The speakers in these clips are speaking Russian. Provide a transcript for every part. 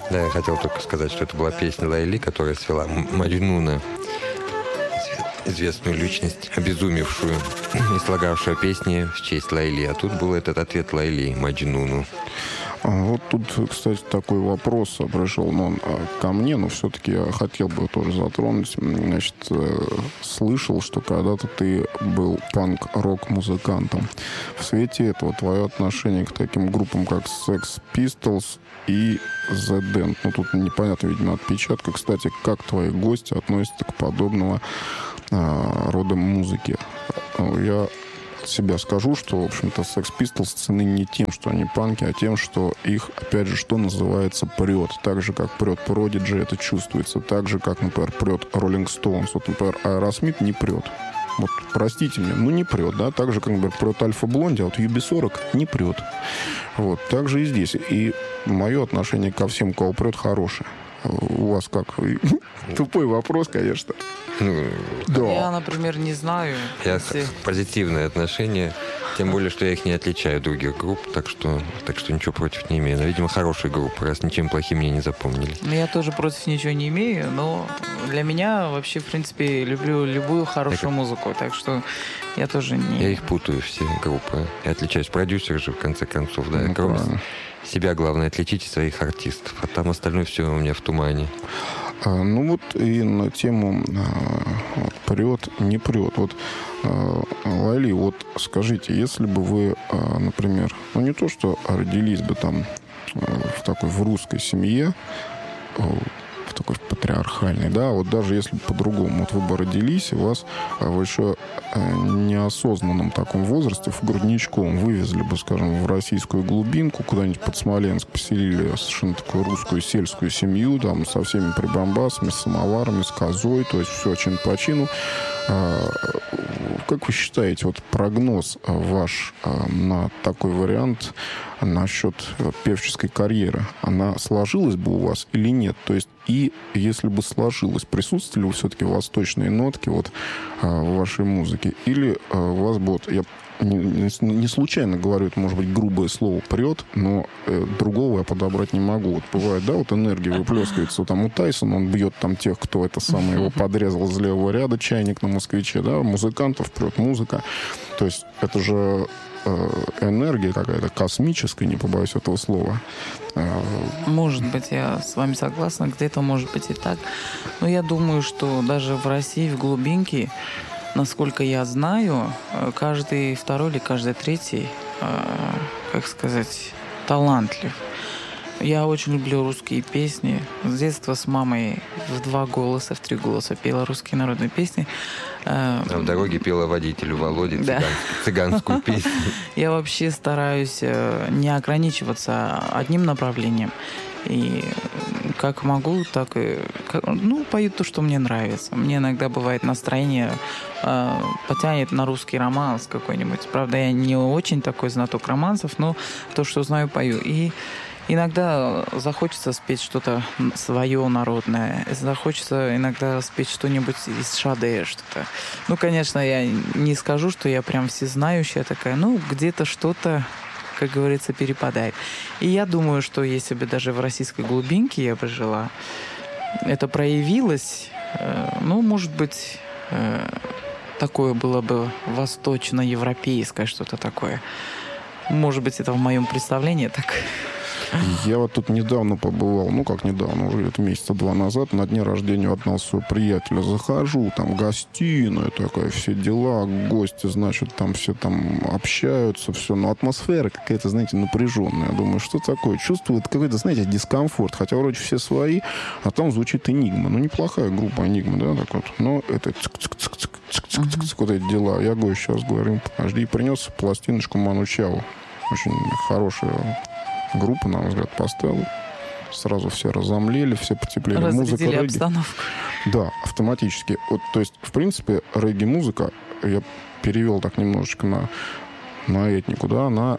Да, я хотел только сказать, что это была песня Лайли, которая свела Маджнуна, известную личность, обезумевшую и слагавшую песни в честь Лайли. А тут был этот ответ Лайли Маджнуну. Вот тут, кстати, такой вопрос пришел ко мне, но все-таки я хотел бы тоже затронуть. Значит, слышал, что когда-то ты был панк-рок-музыкантом. В свете этого твое отношение к таким группам, как Sex Pistols и The Damned. Ну, тут непонятно, видимо, отпечатка. Кстати, как твои гости относятся к подобного рода музыки? Я себя скажу, что, в общем-то, Sex Pistols цены не тем, что они панки, а тем, что их, опять же, что называется, прет. Так же, как прет Prodigy, это чувствуется. Так же, как, например, прет Rolling Stones. Вот, например, Aerosmith не прет. Вот, простите меня, не прет, да? Так же, как, например, прет Альфа Блонди, а вот UB40 не прет. Вот, так же и здесь. И мое отношение ко всем, кого прет, хорошее. У вас как? Тупой вопрос, конечно. Да. Я, например, не знаю. Я позитивное отношение, тем более, что я их не отличаю от других групп, так что ничего против не имею. Но, видимо, хорошие группы, раз ничем плохим мне не запомнили. Я тоже против ничего не имею, но для меня вообще, в принципе, люблю любую хорошую музыку, так что я тоже не... Я их путаю, все группы. Я отличаюсь. Продюсер же, в конце концов, да. Кроме себя, главное, отличить своих артистов, а там остальное все у меня в тумане. Ну вот и на тему прет, не прет. Вот, Лайли, вот скажите, если бы вы, например, не то, что родились бы там в русской семье, в такой патриархальной, да, вот даже если бы по-другому, вот вы бы родились, и вас в еще неосознанном таком возрасте в грудничком вывезли бы, скажем, в российскую глубинку, куда-нибудь под Смоленск, поселили совершенно такую русскую сельскую семью, там, со всеми прибамбасами, с самоварами, с козой, то есть все чин по чину. Как вы считаете, вот прогноз ваш на такой вариант насчет певческой карьеры, она сложилась бы у вас или нет? То есть, и если бы сложилась, присутствовали бы все-таки восточные нотки вот в вашей музыке? Или у вас бы, вот, я не случайно говорю, это может быть грубое слово «прет», но другого я подобрать не могу. Вот бывает, да, вот энергия выплескивается. Вот там у Тайсона, он бьет там тех, кто это самое его подрезал с левого ряда, чайник на «Москвиче», да, музыкантов прет музыка. То есть это же энергия какая-то космическая, не побоюсь этого слова. Может быть, я с вами согласна, где-то может быть и так. Но я думаю, что даже в России, в глубинке, насколько я знаю, каждый второй или каждый третий, как сказать, талантлив. Я очень люблю русские песни. С детства с мамой в 2 голоса, в 3 голоса пела русские народные песни. А в дороге пела водителю Володе цыганскую песню. Я вообще стараюсь не ограничиваться одним направлением. И как могу, так и... пою то, что мне нравится. Мне иногда бывает настроение потянет на русский романс какой-нибудь. Правда, я не очень такой знаток романсов, но то, что знаю, пою. И иногда захочется спеть что-то свое народное. Захочется иногда спеть что-нибудь из Шаде, что-то. Конечно, я не скажу, что я прям всезнающая такая. Где-то что-то, как говорится, перепадает. И я думаю, что если бы даже в российской глубинке я бы жила, это проявилось, может быть, такое было бы восточноевропейское что-то такое. Может быть, это в моем представлении так. Я вот тут недавно побывал, как недавно, уже это месяца 2 назад, на дне рождения одного своего приятеля. Захожу, там гостиная такая, все дела, гости, значит, там все там общаются, все. Но атмосфера какая-то, знаете, напряженная. Я думаю, что такое? Чувствует какой-то, знаете, дискомфорт. Хотя вроде все свои, а там звучит Энигма. Неплохая группа Энигма, да, так вот. Но это вот эти дела. Я говорю, сейчас говорю, подожди, и принес пластиночку Ману Чао. Очень хорошая группа, на мой взгляд, поставила. Сразу все разомлели, все потеплели. Музыка регги. Обстановку. Да, автоматически. Вот, то есть, в принципе, регги-музыка, я перевел так немножечко на этнику, да, она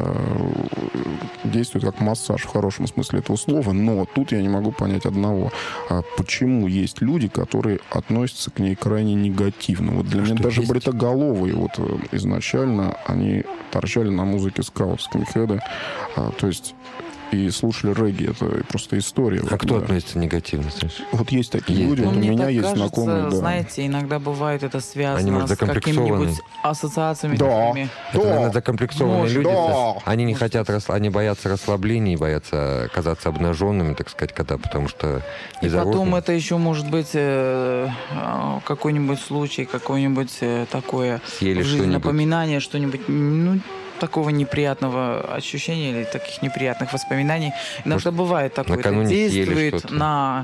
действует как массаж в хорошем смысле этого слова, но тут я не могу понять одного. Почему есть люди, которые относятся к ней крайне негативно? Вот для меня даже бритоголовые вот изначально они торчали на музыке скаут, скинхеды. То есть и слушали регги. Это просто история. А кто относится негативно, слышишь? Вот есть такие люди, вот у мне меня так есть кажется, знакомые, да. знаете, иногда бывает это Они, связано может, с какими-нибудь ассоциациями такими. Это, наверное, закомплексованные Может, люди. да. Они не хотят, они боятся расслаблений, боятся оказаться обнаженными, так сказать, потому что И из-за потом розни- это еще может быть какой-нибудь случай, какое-нибудь такое Съели в жизни что-нибудь. напоминание, что-нибудь, ну, такого неприятного ощущения или таких неприятных воспоминаний. Иногда бывает такое, это накануне съели действует что-то. на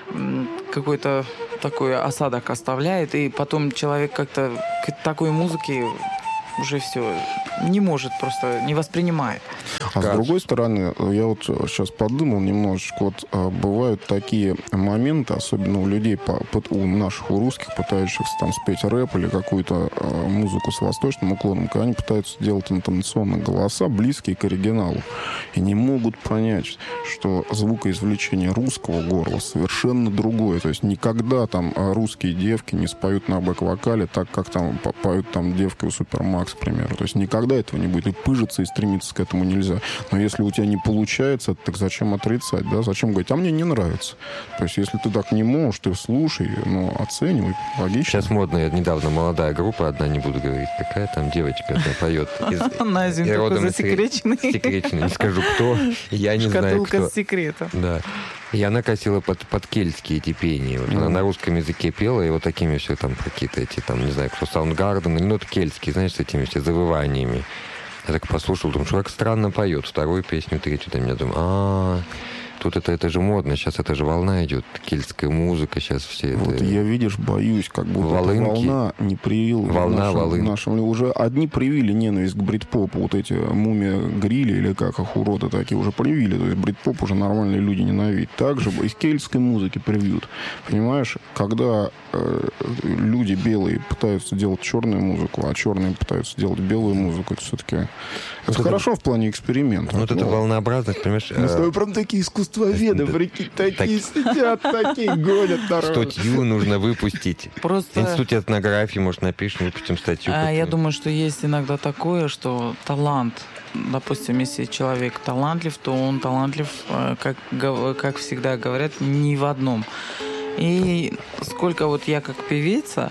какой-то такой осадок оставляет, и потом человек как-то к такой музыке уже все не может, просто не воспринимает. А с другой стороны, я вот сейчас подумал немножечко, вот бывают такие моменты, особенно у людей, у наших, у русских, пытающихся там спеть рэп или какую-то музыку с восточным уклоном, когда они пытаются делать интонационные голоса, близкие к оригиналу, и не могут понять, что звукоизвлечение русского горла совершенно другое. То есть никогда там русские девки не споют на бэк-вокале так, как там поют там девки у Супермакс, к примеру. То есть никогда этого не будет. И пыжиться, и стремиться к этому нельзя. Но если у тебя не получается, так зачем отрицать, да? Зачем говорить, а мне не нравится? То есть если ты так не можешь, ты слушай, но оценивай, логично. Сейчас модная, недавно молодая группа, одна не буду говорить, какая там девочка одна поет. Назим такой засекреченный. Секреченный, не скажу кто, я не знаю Шкатулка кто. с секретом. Да. И она косила под кельтские эти пения. Вот она на русском языке пела, и вот такими все там какие-то эти, там, не знаю, кто, Саундгарден, ну, это кельтские, знаешь, с этими все завываниями. Я так послушал, думаю, человек странно поет. Вторую песню, третью, там, я думаю, тут это же модно, сейчас это же волна идет, кельтская музыка, сейчас все Вот это... я, видишь, боюсь, как будто Волынки. волна не привила Волна. нашим. Уже одни привили ненависть к брит-попу, вот эти мумия-грили, или как их уроды такие, уже привили. То есть брит-поп уже нормальные люди ненавидят. Также из кельтской музыки привьют. Понимаешь, когда люди белые пытаются делать черную музыку, а черные пытаются делать белую музыку, это все-таки... Это хорошо в плане эксперимента. Вот это волнообразность, понимаешь... Мы с тобой прям такие искусствоведы, прикинь, такие сидят, такие гонят народ. Статью нужно выпустить. Просто... В институте этнографии, может, напишем, выпустим статью. Я думаю, что есть иногда такое, что талант, допустим, если человек талантлив, то он талантлив, как всегда говорят, не в одном. И сколько вот я как певица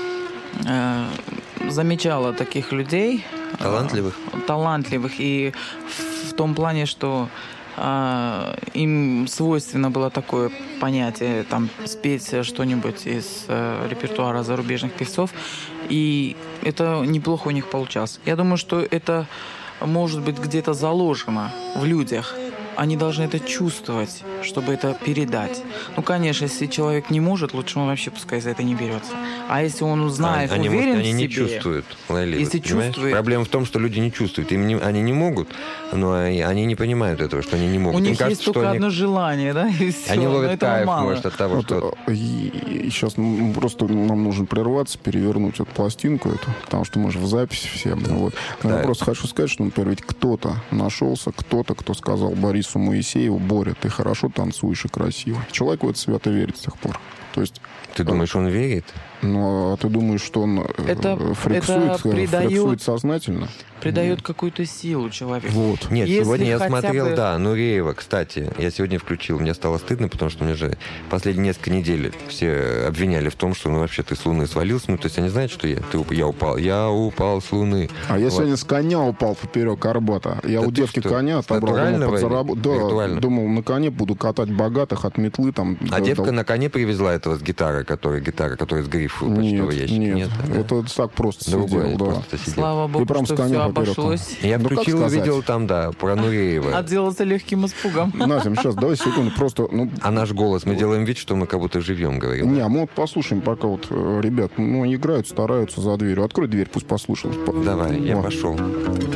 замечала таких людей. Талантливых. И в том плане, что им свойственно было такое понятие, там, спеть что-нибудь из репертуара зарубежных певцов, и это неплохо у них получалось. Я думаю, что это может быть где-то заложено в людях. Они должны это чувствовать, чтобы это передать. Ну, конечно, если человек не может, лучше он вообще пускай за это не берется. А если он знает, уверен в себе... Они не чувствуют, Лайли, если чувствует... Проблема в том, что люди не чувствуют. Они не могут, но они не понимают этого, что они не могут. У них кажется, есть только одно желание, да, и все. Они ловят этого кайф, мало. может, от того, Вот, что... и сейчас просто нам нужно прерваться, перевернуть эту пластинку эту, потому что мы же в записи все. Вот. Но я просто хочу сказать, что, например, ведь кто-то нашелся, кто сказал Борису Моисееву: Боря, ты хорошо танцуешь и красиво. Человек в это свято верит с тех пор. То есть... Ты думаешь, он верит? Ну, а ты думаешь, что он фриксует сознательно? Придает какую-то силу человеку. Вот. Нет, Если сегодня я хотя смотрел, бы... да, Нуреева, кстати. Я сегодня включил, мне стало стыдно, потому что мне же последние несколько недель все обвиняли в том, что, ну, вообще ты с Луны свалился. Ну, то есть они знают, что я упал с Луны. А я сегодня с коня упал поперек Арбата. Я у девки коня отобрал, думал, на коне буду катать богатых от метлы. Там, а девка на коне привезла этого с гитары, который с грифа почтового ящика? Нет, это так просто сидел, да. Слава богу, что все обошлось. Я включил и видел там, да, про Нуреева. Отделался легким испугом. Назим, сейчас, давай секунду, просто... А наш голос, мы делаем вид, что мы как будто живем, говорим. Не, мы вот послушаем, пока вот ребят, играют, стараются за дверью. Открой дверь, пусть послушают. Давай, я пошел.